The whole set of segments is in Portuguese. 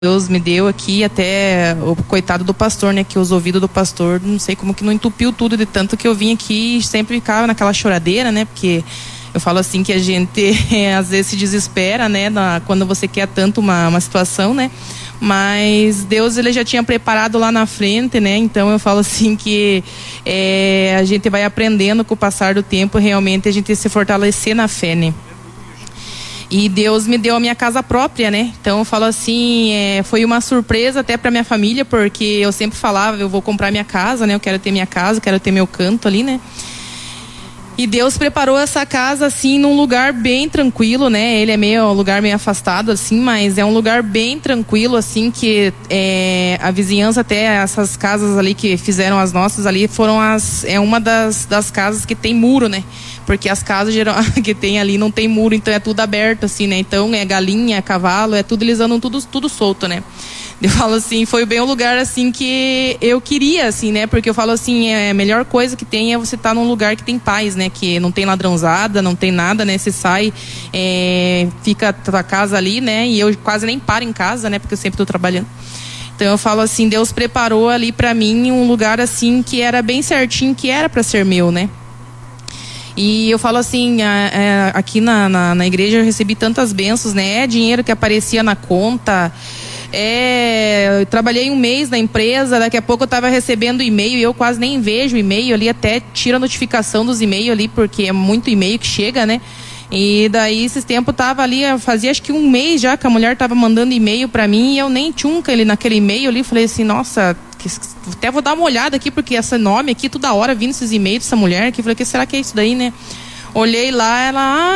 Deus me deu aqui, até o coitado do pastor, né, que os ouvidos do pastor, não sei como que não entupiu tudo, de tanto que eu vim aqui e sempre ficava naquela choradeira, né, porque eu falo assim que a gente às vezes se desespera, né, quando você quer tanto uma situação, né, mas Deus, ele já tinha preparado lá na frente, né, então eu falo assim que a gente vai aprendendo com o passar do tempo, realmente a gente se fortalecer na fé, né. E Deus me deu a minha casa própria, né? Então eu falo assim, foi uma surpresa até para minha família, porque eu sempre falava, eu vou comprar minha casa, né? Eu quero ter minha casa, quero ter meu canto ali, né? E Deus preparou essa casa assim num lugar bem tranquilo, né? Ele é um lugar meio afastado assim, mas é um lugar bem tranquilo assim, que a vizinhança, até essas casas ali que fizeram as nossas ali, foram uma das casas que tem muro, né? Porque as casas que tem ali não tem muro, então é tudo aberto assim, né? Então é galinha, cavalo, tudo, eles andam tudo solto, né? Eu falo assim, foi bem o lugar assim que eu queria, assim, né? Porque eu falo assim, a melhor coisa que tem é você estar num lugar que tem paz, né? Que não tem ladrãozada, não tem nada, né? Você sai, fica a tua casa ali, né? E eu quase nem paro em casa, né? Porque eu sempre tô trabalhando. Então eu falo assim, Deus preparou ali pra mim um lugar assim que era bem certinho, que era pra ser meu, né? E eu falo assim, aqui na igreja eu recebi tantas bênçãos, né? Dinheiro que aparecia na conta. Eu trabalhei um mês na empresa, daqui a pouco eu estava recebendo e-mail e eu quase nem vejo e-mail ali, até tiro a notificação dos e-mails ali, porque é muito e-mail que chega, né? E daí, esses tempos, tava ali, fazia acho que um mês já que a mulher tava mandando e-mail pra mim e eu nem tchunca ele naquele e-mail ali, falei assim, nossa, até vou dar uma olhada aqui, porque esse nome aqui, toda hora vindo esses e-mails dessa mulher aqui, falei, que será que é isso daí, né? Olhei lá, ela,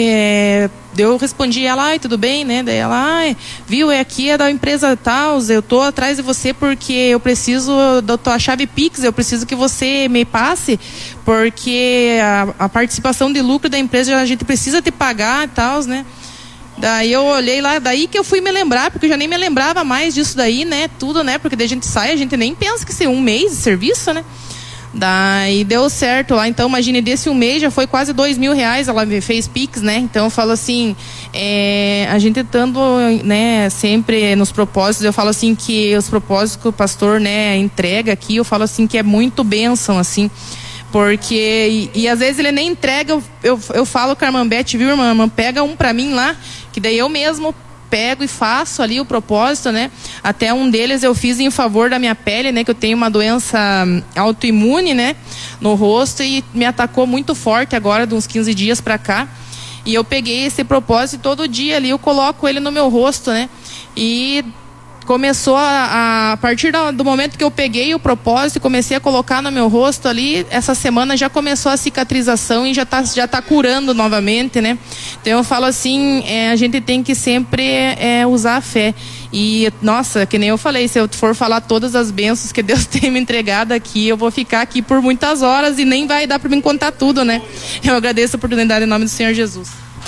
eu respondi, ela, tudo bem, né? Daí ela, viu, aqui é da empresa tal, eu tô atrás de você porque eu preciso da tua chave Pix, eu preciso que você me passe, porque a participação de lucro da empresa a gente precisa te pagar e tal, né? Daí eu olhei lá, daí que eu fui me lembrar, porque eu já nem me lembrava mais disso daí, né? Tudo, né? Porque daí a gente sai, a gente nem pensa que ser um mês de serviço, né? Daí deu certo lá, então imagine, desse um mês já foi quase R$2.000, ela me fez Pix, né? Então eu falo assim, a gente estando, né, sempre nos propósitos, eu falo assim que os propósitos que o pastor, né, entrega aqui, eu falo assim que é muito bênção, assim, porque, e às vezes ele nem entrega, eu falo com a irmã Beth, viu, irmã, pega um pra mim lá, que daí eu mesmo pego e faço ali o propósito, né? Até um deles eu fiz em favor da minha pele, né? Que eu tenho uma doença autoimune, né? No rosto e me atacou muito forte agora, de uns 15 dias pra cá. E eu peguei esse propósito e todo dia ali eu coloco ele no meu rosto, né? E começou a partir do momento que eu peguei o propósito e comecei a colocar no meu rosto ali, essa semana já começou a cicatrização e já tá curando novamente, né? Então eu falo assim, a gente tem que sempre usar a fé. E, nossa, que nem eu falei, se eu for falar todas as bênçãos que Deus tem me entregado aqui, eu vou ficar aqui por muitas horas e nem vai dar para me contar tudo, né? Eu agradeço a oportunidade em nome do Senhor Jesus.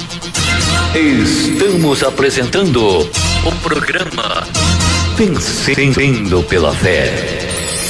Estamos apresentando o programa Vencendo pela Fé.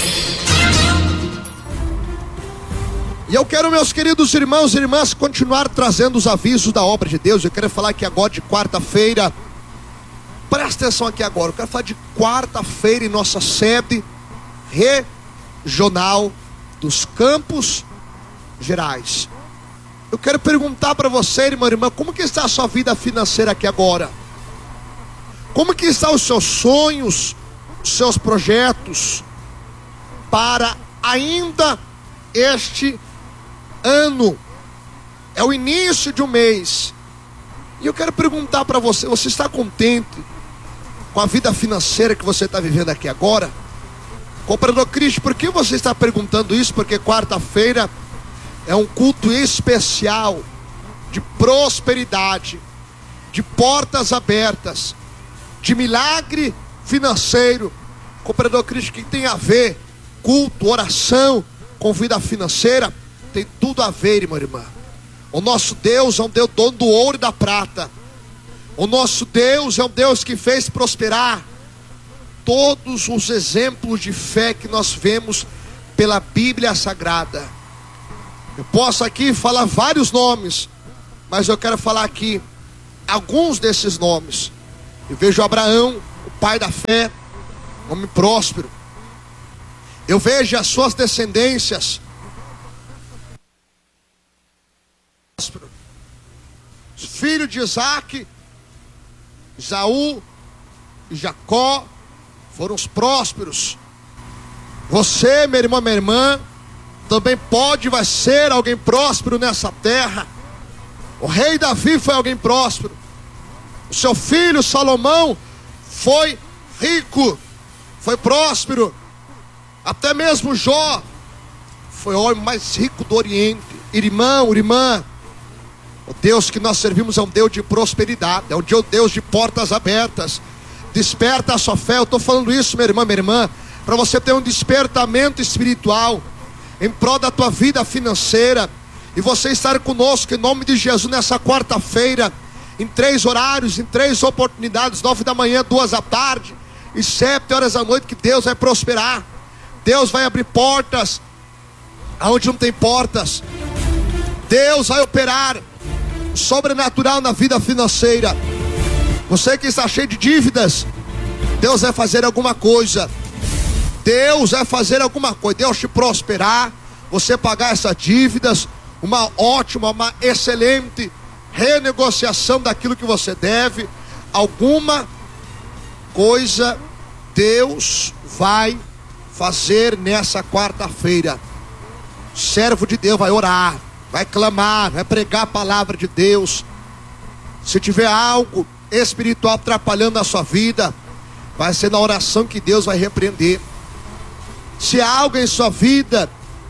E eu quero, meus queridos irmãos e irmãs, continuar trazendo os avisos da obra de Deus. Eu quero falar aqui agora de quarta-feira. Presta atenção aqui agora. Eu quero falar de quarta-feira em nossa sede regional dos Campos Gerais. Eu quero perguntar para você, irmão e irmã, como que está a sua vida financeira aqui agora? Como que estão os seus sonhos, os seus projetos para ainda este ano? É o início de um mês. E eu quero perguntar para você, você está contente com a vida financeira que você está vivendo aqui agora? Cooperador Cristo, por que você está perguntando isso? Porque quarta-feira é um culto especial de prosperidade, de portas abertas, de milagre financeiro. Cooperador Cristo, que tem a ver culto, oração com vida financeira? Tem tudo a ver, irmã e irmã. O nosso Deus é um Deus dono do ouro e da prata. O nosso Deus é um Deus que fez prosperar todos os exemplos de fé que nós vemos pela Bíblia Sagrada. Eu posso aqui falar vários nomes, mas eu quero falar aqui alguns desses nomes. Eu vejo Abraão, o pai da fé, um homem próspero. Eu vejo as suas descendências, filho de Isaac, Esaú e Jacó foram os prósperos. Você, meu irmão, minha irmã, também vai ser alguém próspero nessa terra. O rei Davi foi alguém próspero. O seu filho Salomão foi rico, foi próspero. Até mesmo Jó foi o homem mais rico do Oriente. Irmão, irmã, o Deus que nós servimos é um Deus de prosperidade, é um Deus de portas abertas. Desperta a sua fé. Eu estou falando isso, meu irmão, minha irmã, para você ter um despertamento espiritual em prol da tua vida financeira, e você estar conosco em nome de Jesus nessa quarta-feira, em 3 horários, em 3 oportunidades, 9 da manhã, 2 da tarde e 7 horas da noite, que Deus vai prosperar. Deus vai abrir portas aonde não tem portas. Deus vai operar o sobrenatural na vida financeira. Você que está cheio de dívidas, Deus vai fazer alguma coisa. Deus vai fazer alguma coisa. Deus te prosperar, você pagar essas dívidas, uma ótima, uma excelente renegociação daquilo que você deve. Alguma coisa Deus vai fazer nessa quarta-feira. Servo de Deus vai orar, vai clamar, vai pregar a palavra de Deus. Se tiver algo espiritual atrapalhando a sua vida, vai ser na oração que Deus vai repreender. Se há algo em sua vida,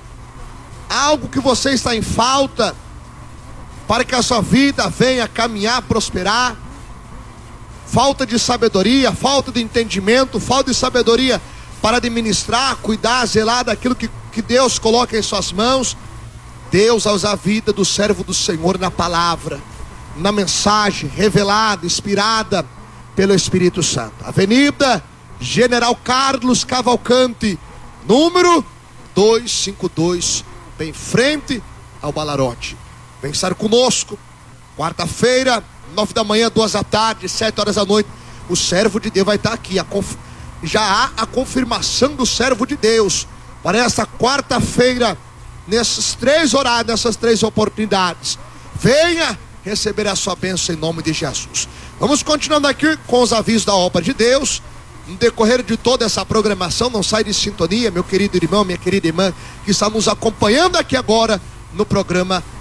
algo que você está em falta, para que a sua vida venha caminhar, prosperar, falta de sabedoria, falta de entendimento, falta de sabedoria para administrar, cuidar, zelar daquilo que Deus coloca em suas mãos, Deus vai usar a vida do servo do Senhor na palavra, na mensagem revelada, inspirada pelo Espírito Santo. Avenida General Carlos Cavalcante, número 252, bem frente ao Balarote. Vem estar conosco, quarta-feira, 9 da manhã, 2 da tarde, 7 horas da noite. O servo de Deus vai estar aqui. Já há a confirmação do servo de Deus para esta quarta-feira, nesses 3 horários, nessas 3 oportunidades. Venha receber a sua bênção em nome de Jesus. Vamos continuando aqui com os avisos da obra de Deus. No decorrer de toda essa programação, não sai de sintonia, meu querido irmão, minha querida irmã, que está nos acompanhando aqui agora no programa